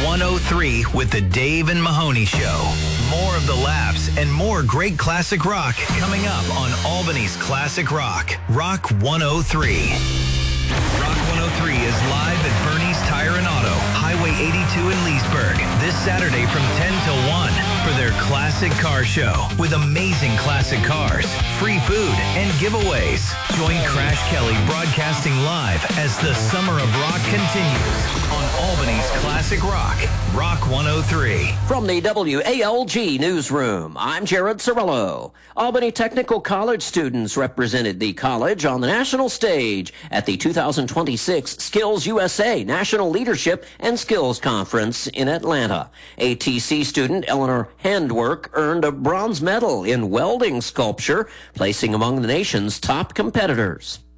103 with the Dave and Mahoney Show. More of the laughs and more great classic rock coming up on Albany's Classic Rock. Rock 103. Rock 103 is live at Bernie's Tire and Auto, Highway 82 in Leesburg, this Saturday from 10 till 1 for their Classic Car Show with amazing classic cars, free food, and giveaways. Join Crash Kelly broadcasting live as the Summer of Rock continues on Albany's Classic Rock, Rock 103. From the WALG Newsroom, I'm Jared Cirillo. Albany Technical College students represented the college on the national stage at the 2026 Skills USA National Leadership and Skills Conference in Atlanta. ATC student Eleanor Handwork earned a bronze medal in welding sculpture, placing among the nation's top competitors.